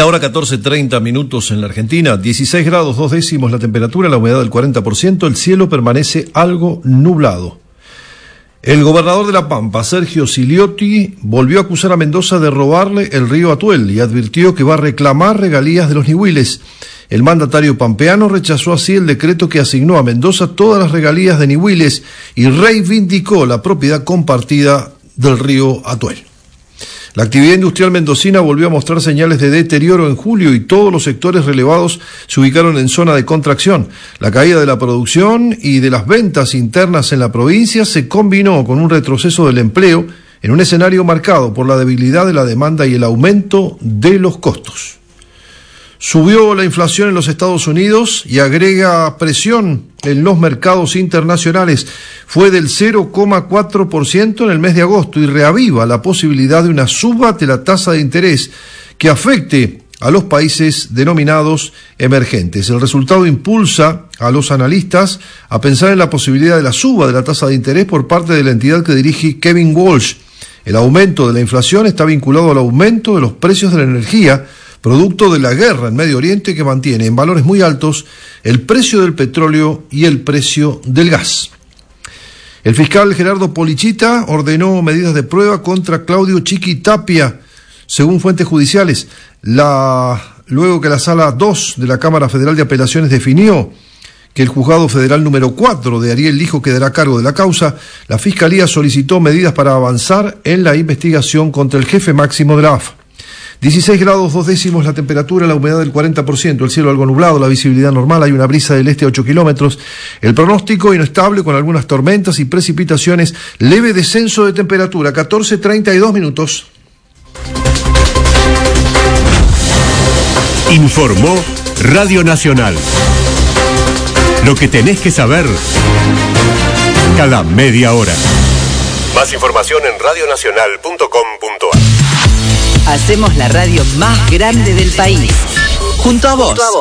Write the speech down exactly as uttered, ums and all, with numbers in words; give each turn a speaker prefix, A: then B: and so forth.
A: hora catorce treinta minutos en la Argentina, dieciséis grados dos décimos la temperatura, la humedad del cuarenta por ciento, el cielo permanece algo nublado. El gobernador de La Pampa, Sergio Siliotti, volvió a acusar a Mendoza de robarle el río Atuel y advirtió que va a reclamar regalías de los Nihuiles. El mandatario pampeano rechazó así el decreto que asignó a Mendoza todas las regalías de Nihuiles y reivindicó la propiedad compartida del río Atuel. La actividad industrial mendocina volvió a mostrar señales de deterioro en julio y todos los sectores relevados se ubicaron en zona de contracción. La caída de la producción y de las ventas internas en la provincia se combinó con un retroceso del empleo en un escenario marcado por la debilidad de la demanda y el aumento de los costos. Subió la inflación en los Estados Unidos y agrega presión en los mercados internacionales. Fue del cero coma cuatro por ciento en el mes de agosto y reaviva la posibilidad de una suba de la tasa de interés que afecte a los países denominados emergentes. El resultado impulsa a los analistas a pensar en la posibilidad de la suba de la tasa de interés por parte de la entidad que dirige Kevin Walsh. El aumento de la inflación está vinculado al aumento de los precios de la energía, producto de la guerra en Medio Oriente que mantiene en valores muy altos el precio del petróleo y el precio del gas. El fiscal Gerardo Polichita ordenó medidas de prueba contra Claudio Chiqui Tapia, según fuentes judiciales. La, luego que la Sala dos de la Cámara Federal de Apelaciones definió que el Juzgado Federal número cuatro de Ariel Lijo quedará a cargo de la causa, la Fiscalía solicitó medidas para avanzar en la investigación contra el jefe máximo de la A F A. dieciséis grados dos décimos la temperatura, la humedad del cuarenta por ciento, el cielo algo nublado, la visibilidad normal, hay una brisa del este a ocho kilómetros, el pronóstico inestable con algunas tormentas y precipitaciones, leve descenso de temperatura, catorce treinta y dos minutos.
B: Informó Radio Nacional. Lo que tenés que saber cada media hora. Más información en radio nacional punto com punto a r.
C: Hacemos la radio más grande del país. Junto a vos.